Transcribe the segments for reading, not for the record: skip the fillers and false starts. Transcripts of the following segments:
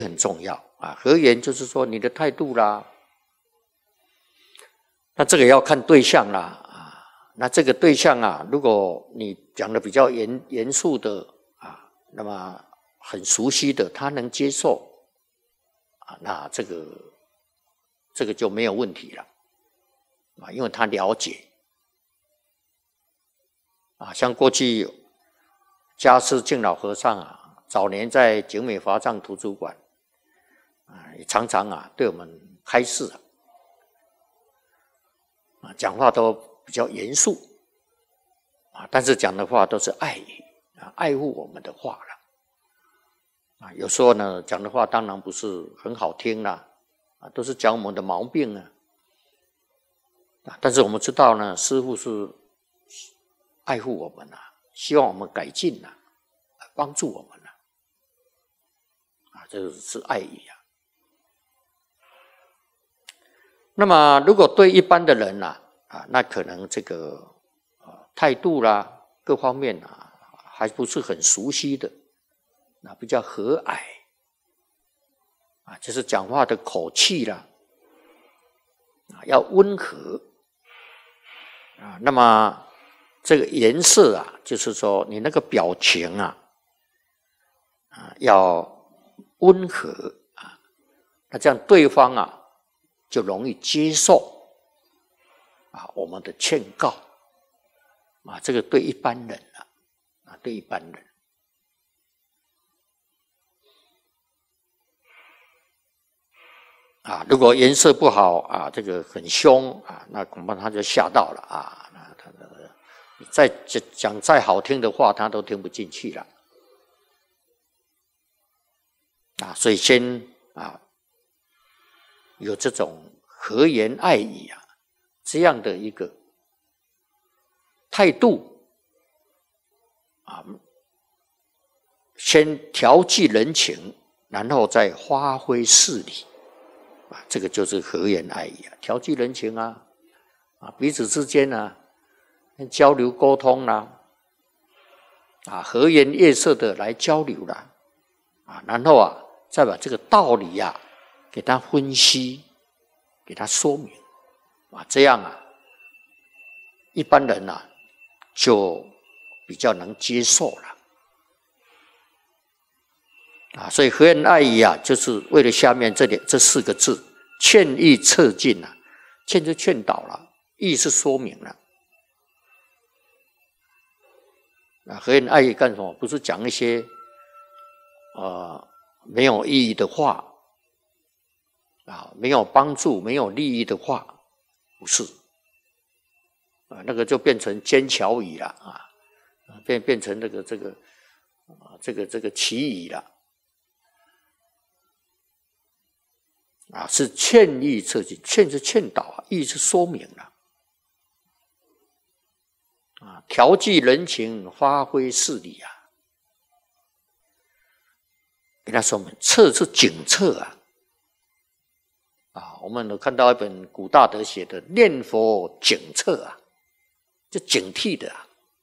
很重要啊。和颜就是说你的态度啦，那这个要看对象啦啊。那这个对象啊，如果你讲的比较严肃的啊，那么很熟悉的，他能接受啊，那这个就没有问题了啊，因为他了解啊。像过去嘉师敬老和尚啊，早年在景美华藏图书馆啊，也常常啊对我们开示啊，讲话都比较严肃啊，但是讲的话都是爱语啊，爱护我们的话了啊。有时候呢，讲的话当然不是很好听啦啊，都是讲我们的毛病啊。但是我们知道呢，师父是爱护我们啊，希望我们改进啊，帮助我们啊，这是爱意啊。那么如果对一般的人那可能这个态度啦各方面还不是很熟悉的，那比较和蔼啊，就是讲话的口气啦要温和啊。那么这个颜色啊，就是说你那个表情要温和啊，那这样对方就容易接受我们的劝告啊。这个对一般人对一般人如果颜色不好这个很凶那恐怕他就吓到了那他再讲再好听的话，他都听不进去了所以先有这种和颜爱语这样的一个态度先调剂人情，然后再发挥事理这个就是和颜爱语调剂人情彼此之间交流沟通和颜悦色的来交流然后再把这个道理给他分析，给他说明这样一般人就比较能接受了所以和颜爱语就是为了下面这四个字：劝喻策进劝就劝导了，喻是说明了和颜爱语干什么？不是讲一些没有意义的话没有帮助、没有利益的话，不是那个就变成尖巧语了变成这个奇语了是劝喻策进，劝是劝导喻是说明了调剂人情，发挥事理给他说明。策是警策我们有看到一本古大德写的《念佛警策》就警惕的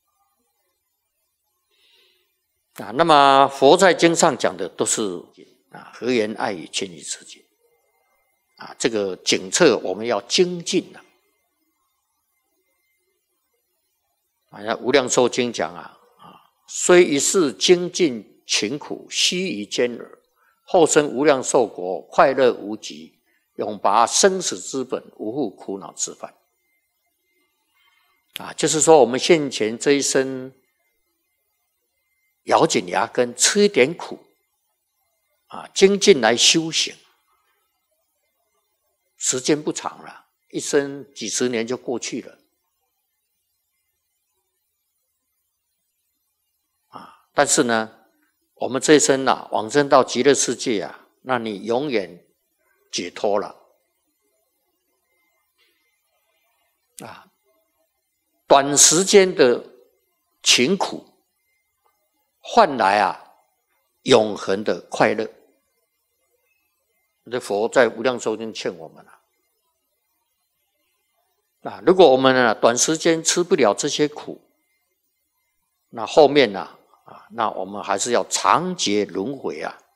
那么佛在经上讲的都是和颜爱语，劝喻策进这个警策我们要精进无量寿经讲虽一世精进勤苦，须臾间耳，后生无量寿国，快乐无极，永拔生死之本，无复苦恼之患就是说我们现前这一生咬紧牙根吃一点苦精进来修行，时间不长了，一生几十年就过去了但是呢，我们这一生往生到极乐世界那你永远解脱了短时间的勤苦换来永恒的快乐。这佛在无量寿经劝我们如果我们短时间吃不了这些苦，那后面那我们还是要长劫轮回